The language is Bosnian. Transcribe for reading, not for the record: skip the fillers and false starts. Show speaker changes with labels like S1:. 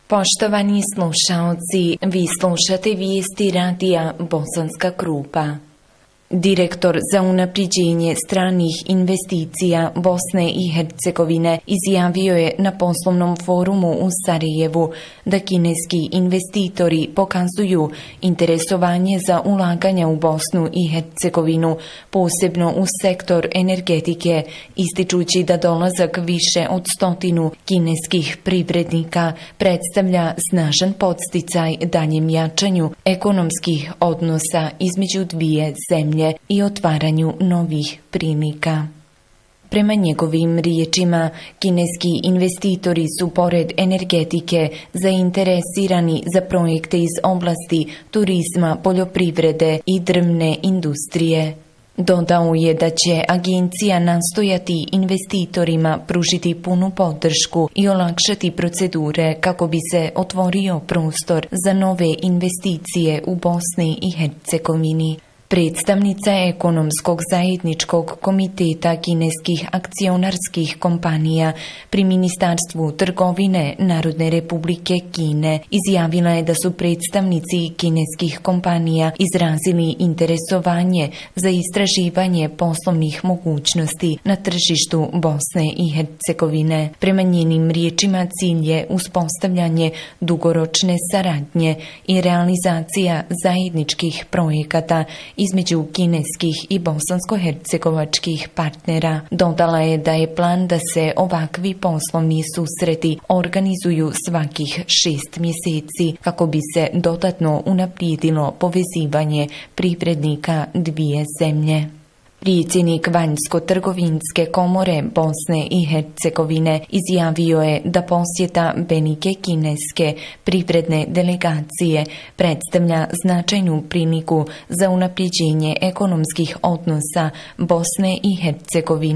S1: Poštovani slušaoci, vi slušate vijesti radija Bosanska Krupa. Direktor za unaprijeđenje stranih investicija Bosne i Hercegovine izjavio je na poslovnom forumu u Sarajevu da kineski investitori pokazuju interesovanje za ulaganja u Bosnu i Hercegovinu, posebno u sektor energetike, ističući da dolazak više od 100 kineskih privrednika predstavlja snažan podsticaj daljem jačanju ekonomskih odnosa između dvije zemlje i otvaranju novih prilika. Prema njegovim riječima, kineski investitori su pored energetike zainteresirani za projekte iz oblasti turizma, poljoprivrede i drvne industrije. Dodao je da će agencija nastojati investitorima pružiti punu podršku i olakšati procedure kako bi se otvorio prostor za nove investicije u Bosni i Hercegovini. Predstavnica Ekonomskog zajedničkog komiteta kineskih akcionarskih kompanija pri Ministarstvu trgovine Narodne Republike Kine izjavila je da su predstavnici kineskih kompanija izrazili interesovanje za istraživanje poslovnih mogućnosti na tržištu Bosne i Hercegovine. Prema njenim riječima cilj je uspostavljanje dugoročne saradnje i realizacija zajedničkih projekata između kineskih i bosansko-hercegovačkih partnera. Dodala je da je plan da se ovakvi poslovni susreti organizuju svakih 6 mjeseci kako bi se dodatno unaprijedilo povezivanje privrednika dvije zemlje. Predsjednik Vanjsko-trgovinske komore Bosne i Hercegovine izjavio je da posjeta velike kineske privredne delegacije predstavlja značajnu priliku za unaprijeđenje ekonomskih odnosa Bosne i Hercegovine